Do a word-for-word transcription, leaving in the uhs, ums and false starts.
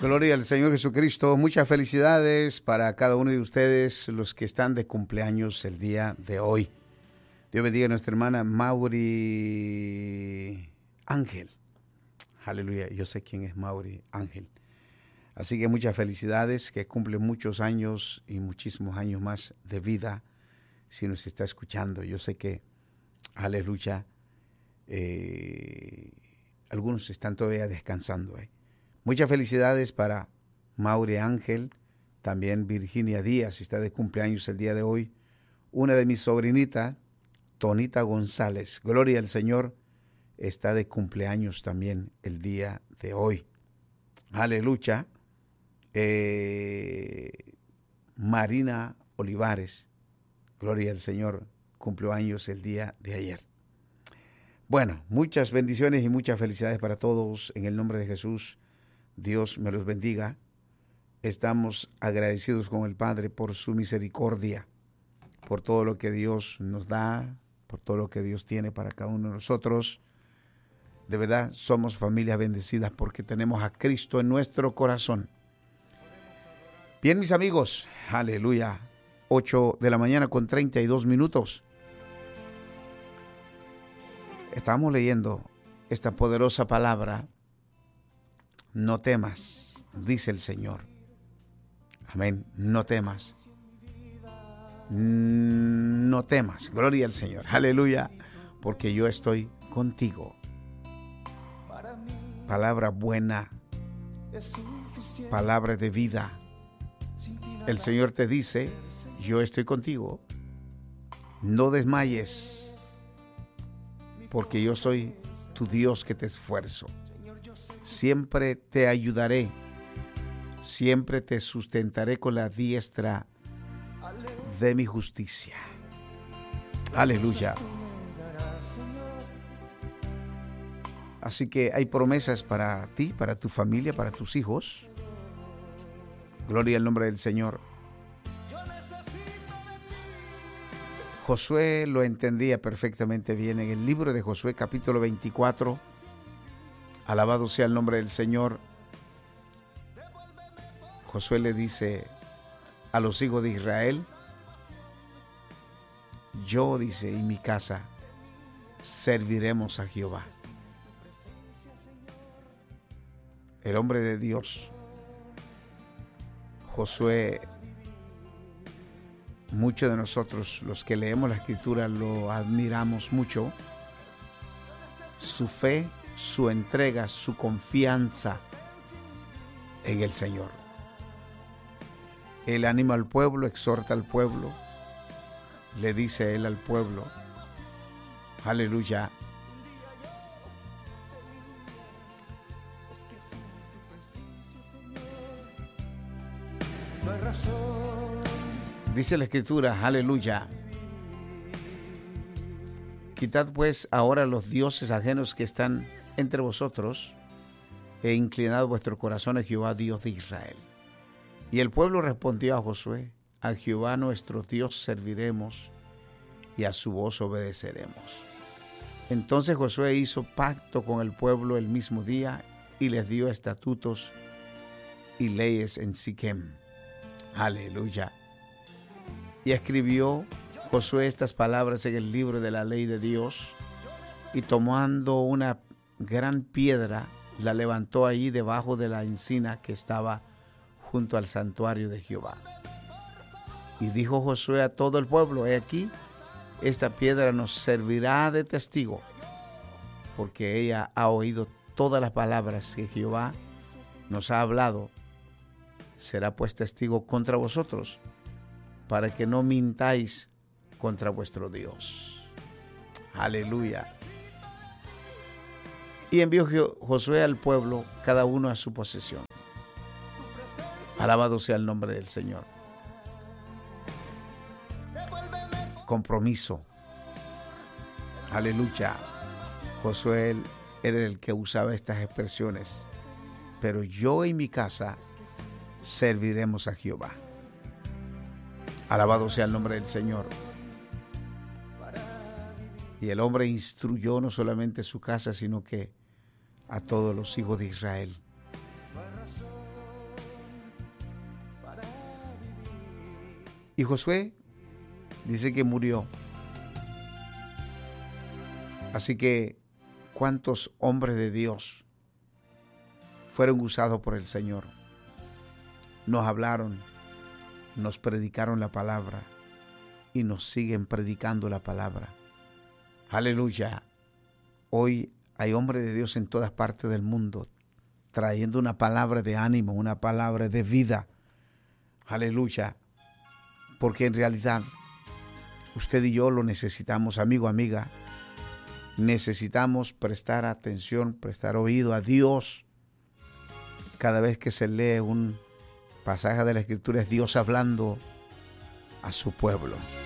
Gloria al Señor Jesucristo. Muchas felicidades para cada uno de ustedes, los que están de cumpleaños el día de hoy. Dios bendiga a nuestra hermana Mauri Ángel. Aleluya. Yo sé quién es Mauri Ángel. Así que muchas felicidades, que cumple muchos años y muchísimos años más de vida si nos está escuchando. Yo sé que, aleluya, eh, algunos están todavía descansando. Eh. Muchas felicidades para Mauri Ángel, también Virginia Díaz, está de cumpleaños el día de hoy. Una de mis sobrinitas, Tonita González, gloria al Señor, está de cumpleaños también el día de hoy. Aleluya. Eh, Marina Olivares, gloria al Señor, cumplió años el día de ayer. Bueno, muchas bendiciones y muchas felicidades para todos en el nombre de Jesús. Dios me los bendiga. Estamos agradecidos con el Padre por su misericordia, por todo lo que Dios nos da, por todo lo que Dios tiene para cada uno de nosotros. De verdad, somos familias bendecidas porque tenemos a Cristo en nuestro corazón. Bien, mis amigos, aleluya, ocho de la mañana con treinta y dos minutos. Estamos leyendo esta poderosa palabra. No temas, dice el Señor. Amén, no temas. No temas, gloria al Señor, aleluya, porque yo estoy contigo. Palabra buena, palabra de vida. El Señor te dice, yo estoy contigo. No desmayes, porque yo soy tu Dios que te esfuerzo. Siempre te ayudaré, siempre te sustentaré con la diestra de mi justicia. Aleluya. Así que hay promesas para ti, para tu familia, para tus hijos. Gloria al nombre del Señor. Josué lo entendía perfectamente bien en el libro de Josué, capítulo veinticuatro. Alabado sea el nombre del Señor. Josué le dice a los hijos de Israel, yo, dice, y mi casa serviremos a Jehová. El hombre de Dios, Josué, muchos de nosotros, los que leemos la Escritura, lo admiramos mucho. Su fe, su entrega, su confianza en el Señor. Él anima al pueblo, exhorta al pueblo, le dice él al pueblo, aleluya, dice la Escritura, aleluya, quitad pues ahora los dioses ajenos que están entre vosotros e inclinad vuestro corazón a Jehová, Dios de Israel. Y el pueblo respondió a Josué, a Jehová nuestro Dios serviremos y a su voz obedeceremos. Entonces Josué hizo pacto con el pueblo el mismo día y les dio estatutos y leyes en Siquem. Aleluya. Y escribió Josué estas palabras en el libro de la ley de Dios, y tomando una gran piedra, la levantó allí debajo de la encina que estaba junto al santuario de Jehová. Y dijo Josué a todo el pueblo, he aquí, esta piedra nos servirá de testigo, porque ella ha oído todas las palabras que Jehová nos ha hablado. Será pues testigo contra vosotros, para que no mintáis contra vuestro Dios. Aleluya. Y envió Josué al pueblo, cada uno a su posesión. Alabado sea el nombre del Señor. Compromiso. Aleluya. Josué era el que usaba estas expresiones. Pero yo y mi casa serviremos a Jehová. Alabado sea el nombre del Señor. Y el hombre instruyó no solamente su casa, sino que a todos los hijos de Israel. Y Josué dice que murió. Así que, ¿cuántos hombres de Dios fueron usados por el Señor? Nos hablaron, nos predicaron la palabra y nos siguen predicando la palabra. Aleluya. Hoy hay hombres de Dios en todas partes del mundo trayendo una palabra de ánimo, una palabra de vida. Aleluya. Porque en realidad usted y yo lo necesitamos, amigo, amiga. Necesitamos prestar atención, prestar oído a Dios. Cada vez que se lee un pasaje de la Escritura es Dios hablando a su pueblo.